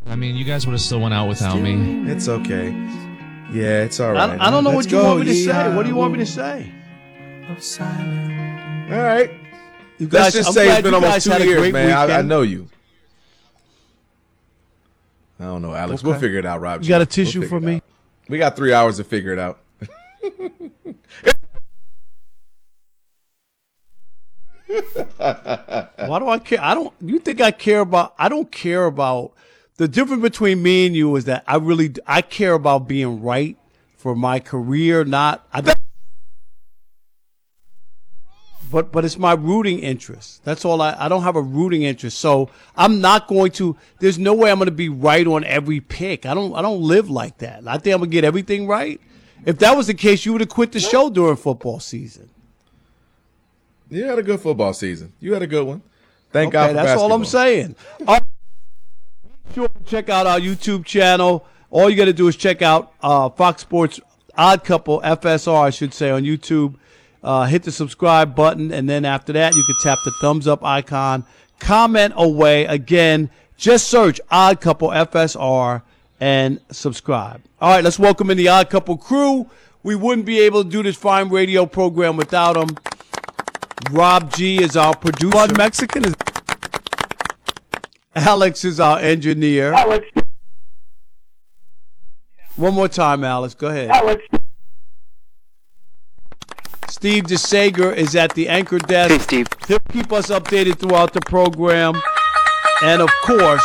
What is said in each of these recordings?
I mean, you guys would have still went out without me. It's okay. Yeah, it's all right. I don't know Let's what you go. want me to say. Yeehaw. What do you want me to say? All right. You guys, Let's just I'm say glad it's been you almost guys 2 had a years, great man. I weekend. know you. I don't know, Alex. Okay. We'll figure it out, Rob. You got a We'll tissue figure for it me? out. We got 3 hours to figure it out. Why do I care? You think I care about? I don't care about. The difference between me and you is that I care about being right for my career. But it's my rooting interest. That's all. I don't have a rooting interest, so I'm not going to. There's no way I'm going to be right on every pick. I don't live like that. I think I'm gonna get everything right. If that was the case, you would have quit the show during football season. You had a good football season. You had a good one. Thank God for that's basketball. all I'm saying. Sure, check out our YouTube channel. All you got to do is check out Fox Sports Odd Couple, FSR, I should say, on YouTube. Hit the subscribe button, and then after that, you can tap the thumbs up icon. Comment away. Again, just search Odd Couple, FSR, and subscribe. All right, let's welcome in the Odd Couple crew. We wouldn't be able to do this fine radio program without them. Rob G is our producer. Blood Mexican is Alex is our engineer. Alex. One more time, Alex. Go ahead. Alex. Steve DeSager is at the anchor desk. Hey, Steve. He'll keep us updated throughout the program. And, of course,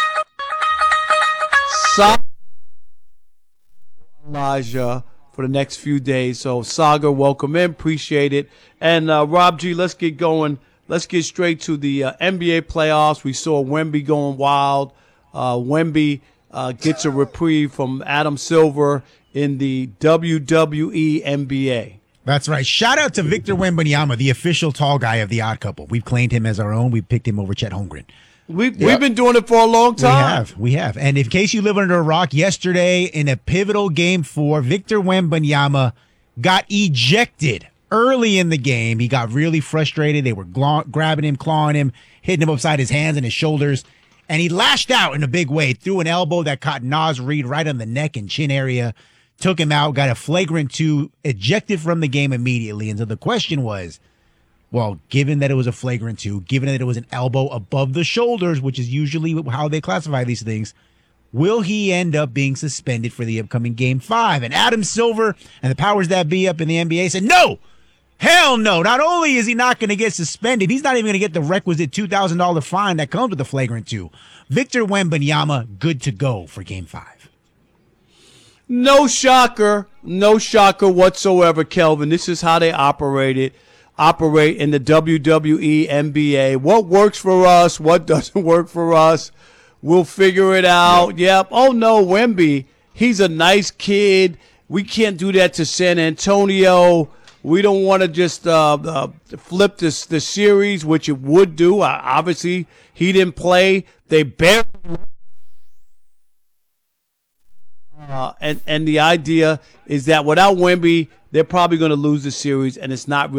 Elijah for the next few days. So, Saga, welcome in. Appreciate it. And, Rob G., let's get going. Let's get straight to the NBA playoffs. We saw Wemby going wild. Wemby gets a reprieve from Adam Silver in the WWE NBA. That's right. Shout out to Victor Wembanyama, the official tall guy of the Odd Couple. We've claimed him as our own. We've picked him over Chet Holmgren. We've been doing it for a long time. We have. And in case you live under a rock, yesterday in a pivotal Game 4, Victor Wembanyama got ejected early in the game. He got really frustrated. They were grabbing him, clawing him, hitting him upside his hands and his shoulders. And he lashed out in a big way, threw an elbow that caught Naz Reid right on the neck and chin area, took him out, got a flagrant 2, ejected from the game immediately. And so the question was, well, given that it was a flagrant 2, given that it was an elbow above the shoulders, which is usually how they classify these things, will he end up being suspended for the upcoming Game 5? And Adam Silver and the powers that be up in the NBA said, no! Hell no. Not only is he not going to get suspended, he's not even going to get the requisite $2,000 fine that comes with the flagrant 2. Victor Wembanyama, good to go for Game 5. No shocker whatsoever, Kelvin. This is how they operate in the WWE NBA. What works for us, what doesn't work for us, we'll figure it out. Yep. Oh, no, Wemby, he's a nice kid. We can't do that to San Antonio. We don't want to just flip the series, which it would do. Obviously, he didn't play. They barely. And the idea is that without Wemby, they're probably going to lose the series, and it's not really